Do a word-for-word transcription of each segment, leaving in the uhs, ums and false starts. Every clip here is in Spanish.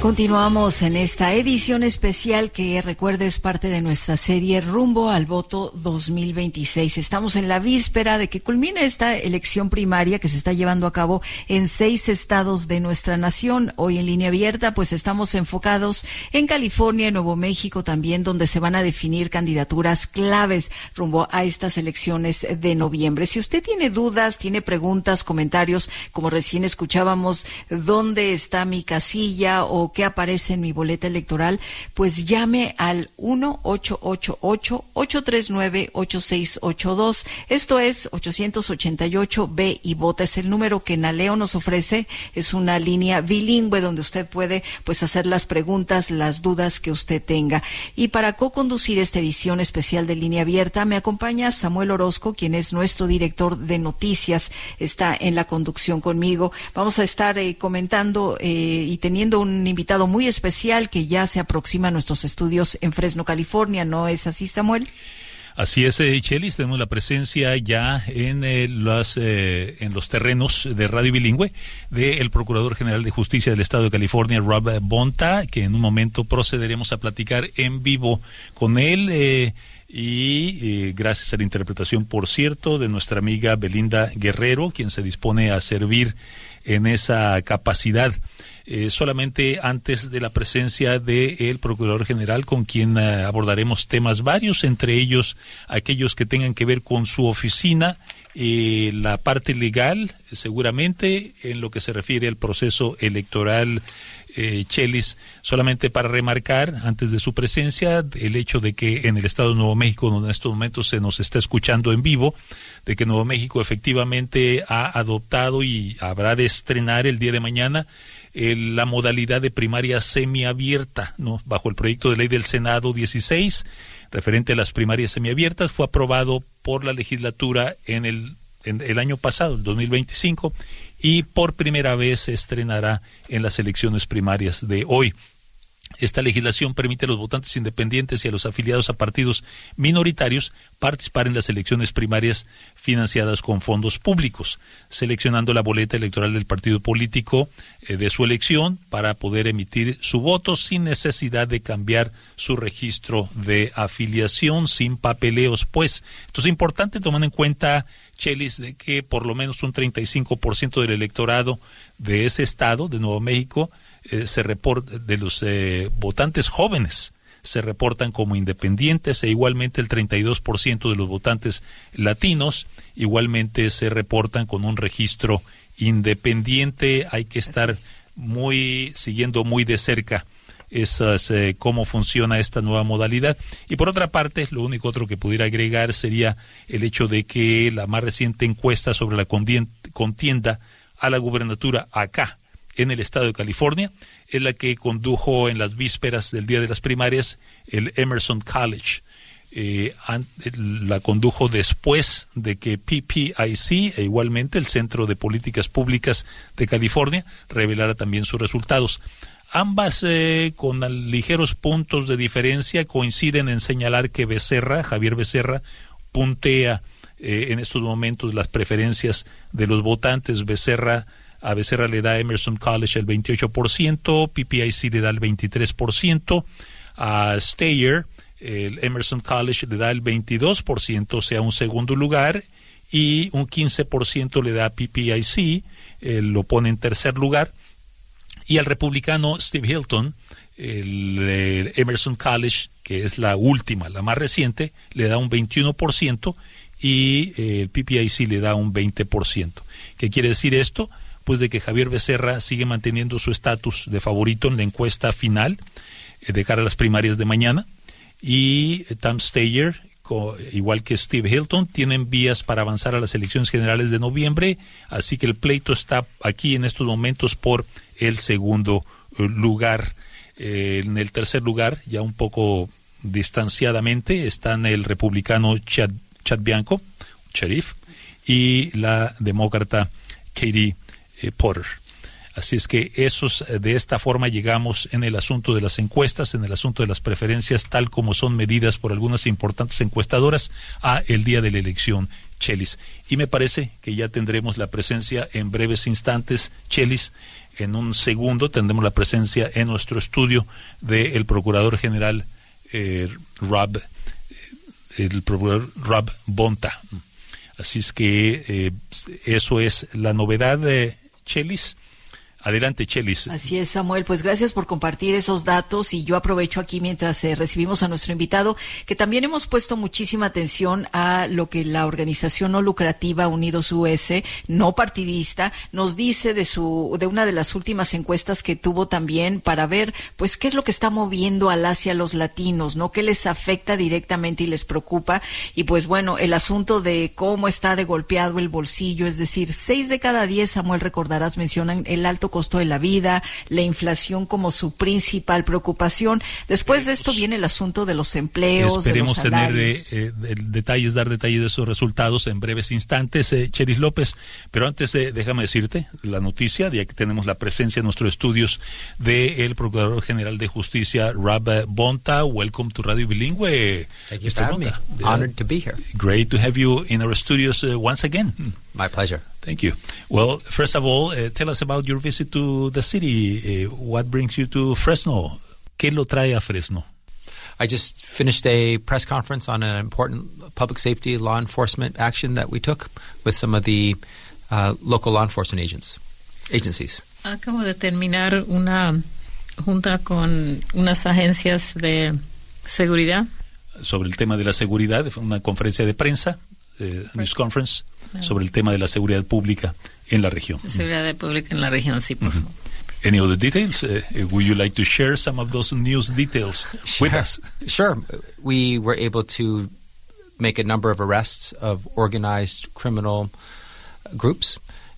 Continuamos en esta edición especial que, recuerde, es parte de nuestra serie Rumbo al Voto dos mil veintiséis. Estamos en la víspera de que culmine esta elección primaria que se está llevando a cabo en seis estados de nuestra nación. Hoy en Línea Abierta, pues estamos enfocados en California y Nuevo México también, donde se van a definir candidaturas claves rumbo a estas elecciones de noviembre. Si usted tiene dudas, tiene preguntas, comentarios, como recién escuchábamos, ¿dónde está mi casilla o qué aparece en mi boleta electoral? Pues llame al uno ocho ocho ocho, ocho tres nueve, ocho seis ocho dos. Esto es ochocientos ochenta y ocho ve y vota. Es el número que Naleo nos ofrece. Es una línea bilingüe donde usted puede pues hacer las preguntas, las dudas que usted tenga. Y para co-conducir esta edición especial de Línea Abierta me acompaña Samuel Orozco, quien es nuestro director de noticias. Está en la conducción conmigo. Vamos a estar eh, comentando eh, y teniendo un invitado muy especial que ya se aproxima a nuestros estudios en Fresno, California. ¿No es así, Samuel? Así es, eh, Chelis, tenemos la presencia ya en, eh, las, eh, en los terrenos de Radio Bilingüe del Procurador General de Justicia del Estado de California, Rob Bonta, que en un momento procederemos a platicar en vivo con él. Eh, Y eh, gracias a la interpretación, por cierto, de nuestra amiga Belinda Guerrero, quien se dispone a servir en esa capacidad. Eh, solamente antes de la presencia del Procurador General, con quien eh, abordaremos temas varios, entre ellos aquellos que tengan que ver con su oficina, eh, la parte legal, seguramente, en lo que se refiere al proceso electoral. Eh, Chelis, solamente para remarcar antes de su presencia el hecho de que en el estado de Nuevo México, donde en estos momentos se nos está escuchando en vivo, de que Nuevo México efectivamente ha adoptado y habrá de estrenar el día de mañana eh, la modalidad de primaria semiabierta, ¿no? Bajo el proyecto de ley del Senado dieciséis, referente a las primarias semiabiertas, fue aprobado por la legislatura en el en el año pasado, el dos mil veinticinco, y por primera vez se estrenará en las elecciones primarias de hoy. Esta legislación permite a los votantes independientes y a los afiliados a partidos minoritarios participar en las elecciones primarias financiadas con fondos públicos, seleccionando la boleta electoral del partido político eh, de su elección para poder emitir su voto sin necesidad de cambiar su registro de afiliación, sin papeleos. Pues esto es importante tomando en cuenta, Chelis, de que por lo menos un treinta y cinco por ciento del electorado de ese estado, de Nuevo México, eh, se reporta, de los eh, votantes jóvenes, se reportan como independientes, e igualmente el treinta y dos por ciento de los votantes latinos igualmente se reportan con un registro independiente. Hay que estar muy, siguiendo muy de cerca esas, eh, cómo funciona esta nueva modalidad. Y por otra parte, lo único otro que pudiera agregar sería el hecho de que la más reciente encuesta sobre la contienda a la gubernatura acá en el estado de California es la que condujo en las vísperas del día de las primarias el Emerson College. Eh, la condujo después de que P P I C, e igualmente el Centro de Políticas Públicas de California, revelara también sus resultados. Ambas, eh, con ligeros puntos de diferencia, coinciden en señalar que Becerra, Javier Becerra, puntea eh, en estos momentos las preferencias de los votantes. Becerra, a Becerra le da Emerson College el veintiocho por ciento, P P I C le da el veintitrés por ciento, a Steyer, el Emerson College le da el veintidós por ciento, o sea, un segundo lugar, y un quince por ciento le da a P P I C, eh, lo pone en tercer lugar. Y al republicano Steve Hilton, el, el Emerson College, que es la última, la más reciente, le da un veintiuno por ciento y eh, el P P I C le da un veinte por ciento. ¿Qué quiere decir esto? Pues de que Javier Becerra sigue manteniendo su estatus de favorito en la encuesta final eh, de cara a las primarias de mañana, y eh, Tom Steyer, igual que Steve Hilton, tienen vías para avanzar a las elecciones generales de noviembre, así que el pleito está aquí en estos momentos por el segundo lugar. Eh, en el tercer lugar, ya un poco distanciadamente, están el republicano Chad, Chad Bianco, sheriff, y la demócrata Katie eh, Porter. Así es que esos, de esta forma llegamos en el asunto de las encuestas, en el asunto de las preferencias, tal como son medidas por algunas importantes encuestadoras, a el día de la elección. Chelis. Y me parece que ya tendremos la presencia en breves instantes, Chelis. En un segundo tendremos la presencia en nuestro estudio del Procurador General eh, Rob, el Procurador Rob Bonta. Así es que eh, eso es la novedad de Chelis. Adelante, Chelis. Así es, Samuel. Pues gracias por compartir esos datos y yo aprovecho aquí mientras eh, recibimos a nuestro invitado que también hemos puesto muchísima atención a lo que la organización no lucrativa Unidos U S, no partidista, nos dice de su de una de las últimas encuestas que tuvo también para ver pues qué es lo que está moviendo al hacia los latinos, ¿no? Qué les afecta directamente y les preocupa. Y pues bueno, el asunto de cómo está de golpeado el bolsillo, es decir, seis de cada diez, Samuel, recordarás, mencionan el alto costo de la vida, la inflación como su principal preocupación. Después de esto viene el asunto de los empleos, Esperemos de los salarios. tener eh, eh, detalles, dar detalles de esos resultados en breves instantes, eh, Chelis López. Pero antes, eh, déjame decirte la noticia, ya que tenemos la presencia en nuestros estudios del Procurador General de Justicia, Rob Bonta. Welcome to Radio Bilingüe. Thank you for having me. Honored to be here. Great to have you in our studios uh, once again. My pleasure. Thank you. Well, first of all, uh, tell us about your visit to the city. Uh, what brings you to Fresno? ¿Qué lo trae a Fresno? I just finished a press conference on an important public safety law enforcement action that we took with some of the uh, local law enforcement agents, agencies. Acabo de terminar una junta con unas agencias de seguridad. Sobre el tema de la seguridad, una conferencia de prensa, eh, news conference, sobre el tema de la seguridad pública en la región. Seguridad pública en la región, sí, por favor. Mm-hmm. Any other details? Uh, would you like to share some of those news details sure. with us? Sure. We were able to make a number of arrests of organized criminal groups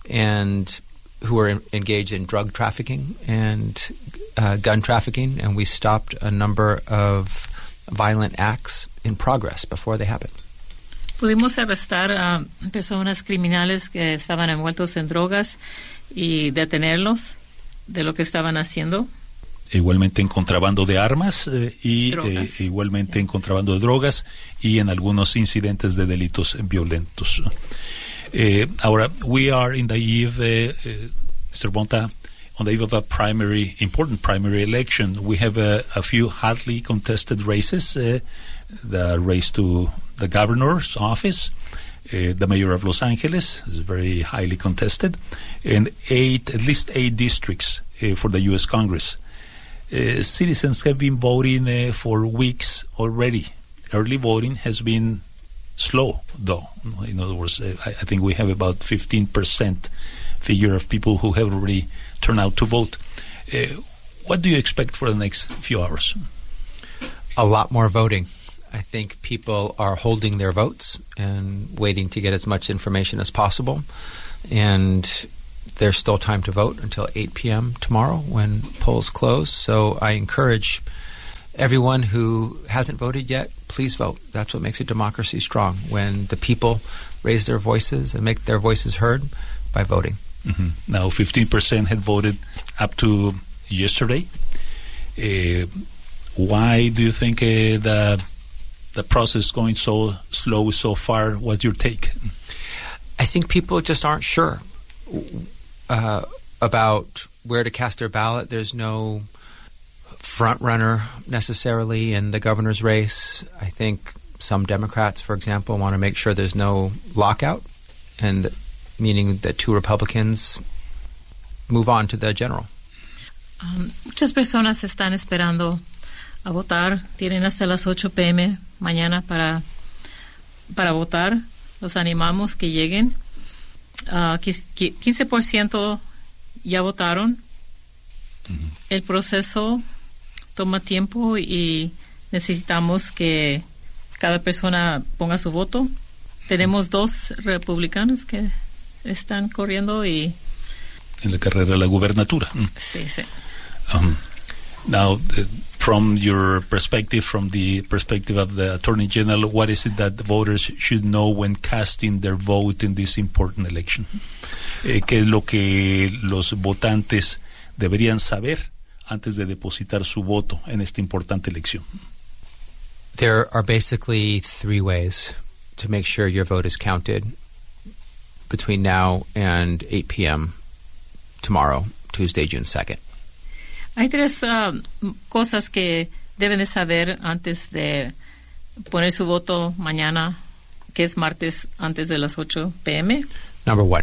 and who were in, engaged in drug trafficking and uh, gun trafficking, and we stopped a number of violent acts in progress before they happened. Pudimos arrestar a personas criminales que estaban envueltos en drogas y detenerlos de lo que estaban haciendo. Igualmente en contrabando de armas eh, y eh, igualmente yes. en contrabando de drogas y en algunos incidentes de delitos violentos. Eh, ahora, we are in the eve, uh, uh, Mister Bonta, on the eve of a primary, important primary election. We have a, a few hotly contested races, uh, the race to the governor's office, uh, the mayor of Los Angeles is very highly contested, and eight, at least eight districts uh, for the U S Congress. Uh, citizens have been voting uh, for weeks already. Early voting has been slow, though. In other words, uh, I, I think we have about fifteen percent figure of people who have already turned out to vote. Uh, what do you expect for the next few hours? A lot more voting. I think people are holding their votes and waiting to get as much information as possible. And there's still time to vote until eight p.m. tomorrow when polls close. So I encourage everyone who hasn't voted yet, please vote. That's what makes a democracy strong, when the people raise their voices and make their voices heard by voting. Mm-hmm. Now, fifteen percent had voted up to yesterday. Uh, why do you think uh, the the process going so slow so far? What's your take? I think people just aren't sure uh, about where to cast their ballot. There's no front runner necessarily in the governor's race. I think some Democrats, for example, want to make sure there's no lockout, and meaning that two Republicans move on to the general. Um, muchas personas están esperando a votar. Tienen hasta las ocho p.m. mañana para, para votar. Los animamos que lleguen. Uh, quince por ciento ya votaron. Uh-huh. El proceso toma tiempo y necesitamos que cada persona ponga su voto. Tenemos dos republicanos que están corriendo y en la carrera de la gubernatura. Sí, sí. Um, now, uh, from your perspective, from the perspective of the Attorney General, what is it that the voters should know when casting their vote in this important election? Eh, ¿Qué es lo que los votantes deberían saber antes de depositar su voto en esta importante elección? There are basically three ways to make sure your vote is counted between now and eight p.m. tomorrow, Tuesday, June second. Hay tres uh, cosas que deben de saber antes de poner su voto mañana, que es martes, antes de las ocho p.m. Number one,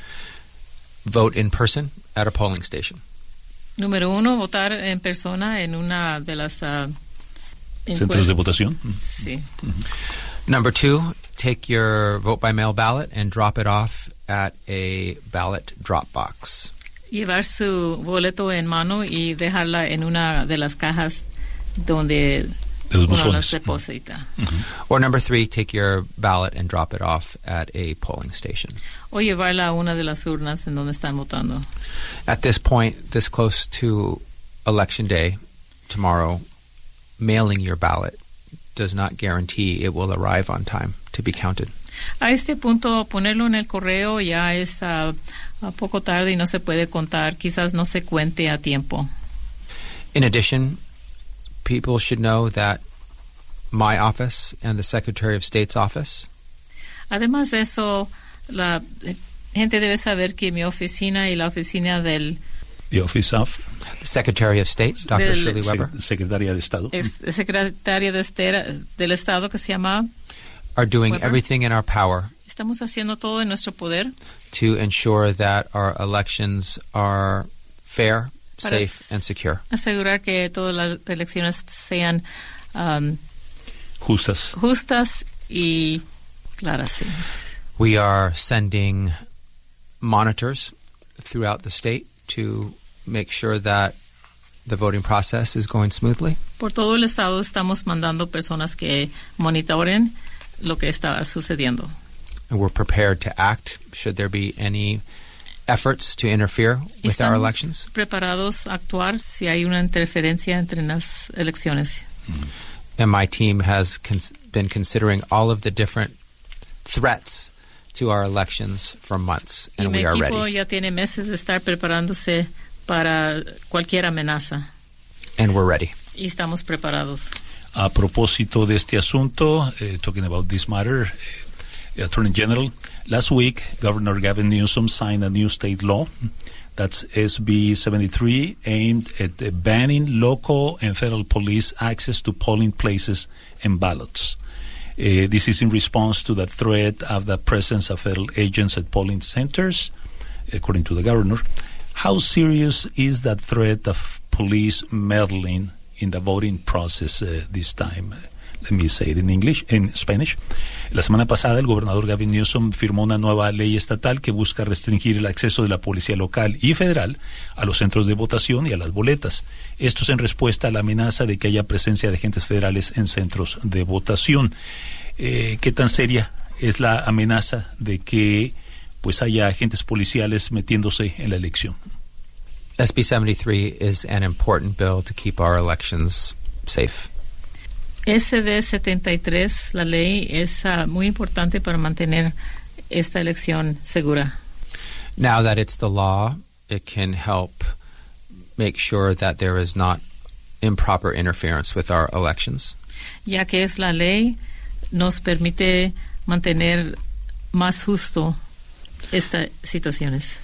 vote in person at a polling station. Número uno, votar en persona en una de las uh, centros de votación. Sí. Mm-hmm. Number two, take your vote by mail ballot and drop it off at a ballot drop box. Llevar su boleto en mano y dejarla en una de las cajas donde de los uno las deposita. Mm-hmm. Or number three, take your ballot and drop it off at a polling station. O llevarla a una de las urnas en donde están votando. At this point, this close to Election Day, tomorrow, mailing your ballot does not guarantee it will arrive on time to be counted. A este punto, ponerlo en el correo ya es uh, uh, poco tarde y no se puede contar. Quizás no se cuente a tiempo. In addition, people should know that my office and the Secretary of State's office. Además de eso, la gente debe saber que mi oficina y la oficina del The Office of the Secretary of State, Doctor del, Shirley Weber, Secretaria de Estado, es, secretaria de estera, del Estado que se llama are doing Weber. Everything in our power. Estamos haciendo todo en nuestro poder to ensure that our elections are fair, safe, and secure. Asegurar que todas las elecciones sean um, justas, justas y claras. Sí. We are sending monitors throughout the state to make sure that the voting process is going smoothly. Por todo el estado estamos mandando personas que monitoren lo que está sucediendo. And we're prepared to act should there be any efforts to interfere with Estamos our elections. preparados a actuar si hay una interferencia entre las elecciones. Mm. And my team has cons- been considering all of the different threats to our elections for months, and we are ready. Y mi equipo ya tiene meses de estar preparándose para cualquier amenaza. And we're ready. Y estamos preparados. A propósito de este asunto, uh, talking about this matter, uh, Attorney General, last week, Governor Gavin Newsom signed a new state law, that's S B seventy-three, aimed at uh, banning local and federal police access to polling places and ballots. Uh, this is in response to the threat of the presence of federal agents at polling centers, according to the governor. How serious is that threat of police meddling in the voting process uh, this time? Let me say it in English, in Spanish. La semana pasada, el gobernador Gavin Newsom firmó una nueva ley estatal que busca restringir el acceso de la policía local y federal a los centros de votación y a las boletas. Esto es en respuesta a la amenaza de que haya presencia de agentes federales en centros de votación. Eh, ¿Qué tan seria es la amenaza de que pues haya agentes policiales metiéndose en la elección? S B seventy-three is an important bill to keep our elections safe. S B setenta y tres, la ley, es uh, muy importante para mantener esta elección segura. Now that it's the law, it can help make sure that there is not improper interference with our elections. Ya que es la ley, nos permite mantener más justo estas situaciones.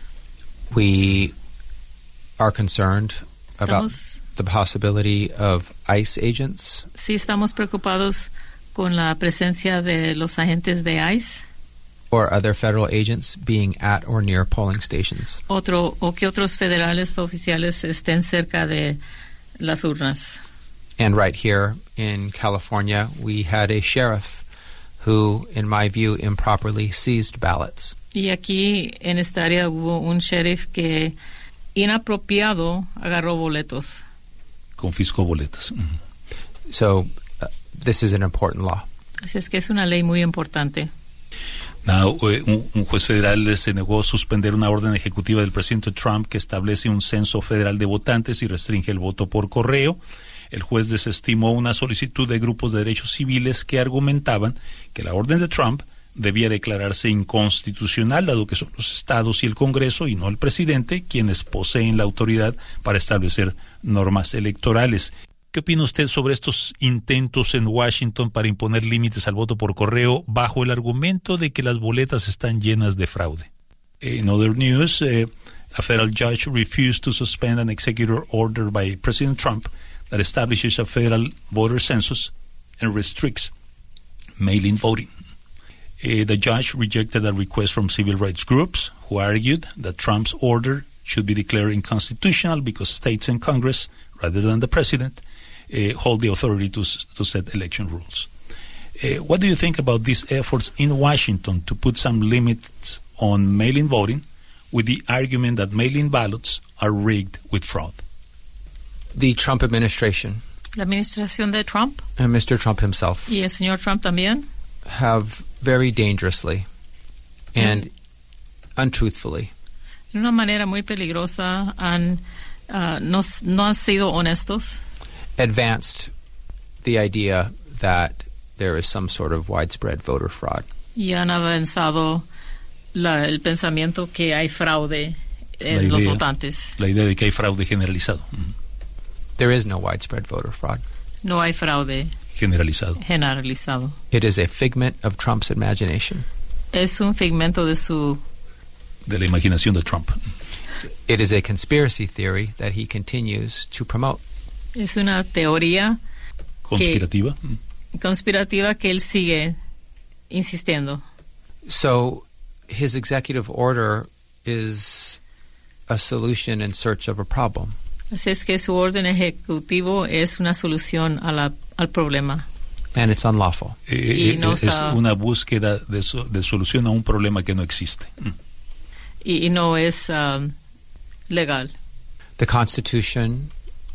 We are concerned about Estamos, the possibility of ICE agents. Sí, estamos preocupados con la presencia de los agentes de ICE. Or other federal agents being at or near polling stations. Otro, o que otros federales oficiales estén cerca de las urnas. And right here in California, we had a sheriff who, in my view, improperly seized ballots. Y aquí en esta área hubo un sheriff que inapropiado agarró boletos. Confiscó boletas. Mm-hmm. So uh, this is an important law. Así es que es una ley muy importante. Now, un, un juez federal se negó a suspender una orden ejecutiva del presidente Trump que establece un censo federal de votantes y restringe el voto por correo. El juez desestimó una solicitud de grupos de derechos civiles que argumentaban que la orden de Trump debía declararse inconstitucional, dado que son los estados y el Congreso y no el presidente quienes poseen la autoridad para establecer normas electorales. ¿Qué opina usted sobre estos intentos en Washington para imponer límites al voto por correo bajo el argumento de que las boletas están llenas de fraude? In other news, uh, a federal judge refused to suspend an executive order by President Trump that establishes a federal voter census and restricts mail-in voting. Uh, the judge rejected a request from civil rights groups who argued that Trump's order should be declared unconstitutional because states and Congress, rather than the president, uh, hold the authority to, to set election rules. Uh, what do you think about these efforts in Washington to put some limits on mail-in voting with the argument that mail-in ballots are rigged with fraud? The Trump administration La administración de Trump and Mister Trump himself y el señor Trump también have very dangerously and mm. untruthfully de una manera muy peligrosa han, uh, no, no han sido honestos, advanced the idea that there is some sort of widespread voter fraud. Y han avanzado la, el pensamiento que hay fraude en idea, los votantes. La idea de que hay fraude generalizado. Mm-hmm. There is no widespread voter fraud. No hay fraude generalizado. generalizado. It is a figment of Trump's imagination. Es un figmento de su de la imaginación de Trump. It is a conspiracy theory that he continues to promote. Es una teoría conspirativa. Que, conspirativa que él sigue insistiendo. So his executive order is a solution in search of a problem. Así es que su orden ejecutivo es una solución a la, al problema. And it's unlawful. Eh, y no es está, una búsqueda de, so, de solución a un problema que no existe. Mm. Y, y no es um, legal. The Constitution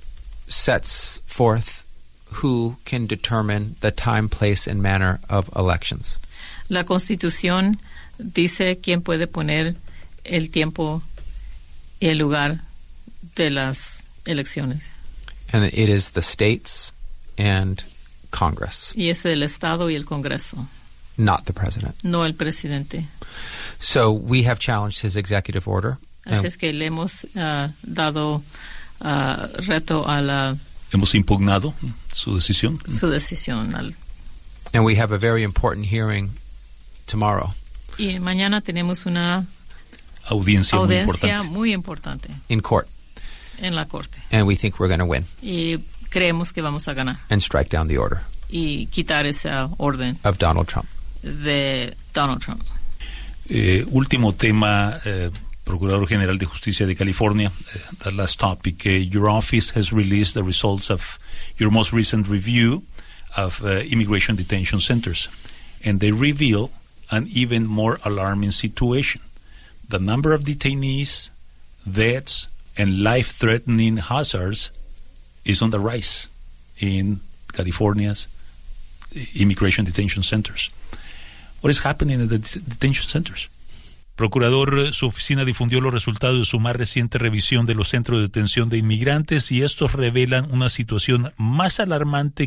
sets forth who can determine the time, place, and manner of elections. La Constitución dice quién puede poner el tiempo y el lugar de las elecciones. And it is the states and Congress. Y es el Estado y el Congreso. Not the president. No el presidente. So we have challenged his executive order. Así es que le hemos uh, dado uh, reto a la... Hemos impugnado su decisión. Su decisión. Al, and we have a very important hearing tomorrow. Y mañana tenemos una audiencia, audiencia muy importante. muy importante. In court. En la corte. And we think we're going to win. Y creemos que vamos a ganar. And strike down the order. Y quitar esa orden. Of Donald Trump. De Donald Trump. Eh, último tema, eh, Procurador General de Justicia de California, uh, the last topic. Uh, your office has released the results of your most recent review of uh, immigration detention centers, and they reveal an even more alarming situation. The number of detainees, deaths, and life-threatening hazards is on the rise in California's immigration detention centers. What is happening in the detention centers? Procurador, su oficina difundió los resultados de su más reciente revisión de los centros de detención de inmigrantes y estos revelan una situación más alarmante